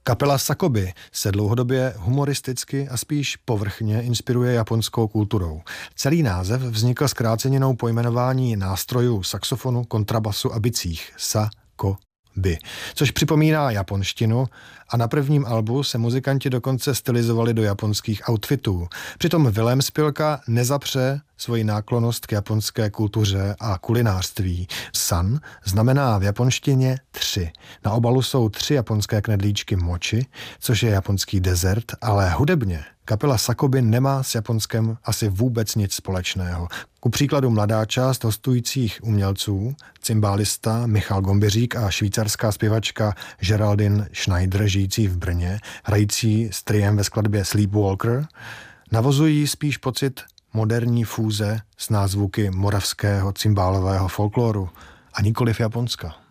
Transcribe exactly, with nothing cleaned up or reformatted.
Kapela Sakoby se dlouhodobě humoristicky a spíš povrchně inspiruje japonskou kulturou. Celý název vznikl zkráceninou pojmenování nástrojů saxofonu, kontrabasu a bicích Sa-ko-by, což připomíná japonštinu, a na prvním albu se muzikanti dokonce stylizovali do japonských outfitů. Přitom Vilém Spilka nezapře svoji náklonnost k japonské kultuře a kulinářství. San znamená v japonštině tři. Na obalu jsou tři japonské knedlíčky mochi, což je japonský dezert, ale hudebně kapela Sakoby nemá s Japonskem asi vůbec nic společného. Ku příkladu mladá část hostujících umělců, cymbálista Michal Gombiřík a švýcarská zpěvačka Geraldine Schneider, žijící v Brně, hrající s triem ve skladbě Sleepwalker, navozují spíš pocit moderní fúze s názvuky moravského cymbálového folkloru a nikoliv Japonska.